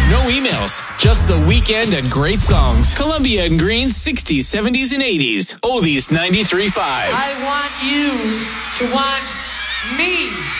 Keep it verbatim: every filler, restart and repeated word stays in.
No emails, just the weekend and great songs. Columbia and Green's sixties, seventies, and eighties. Oldies ninety-three point five. I want you to want me.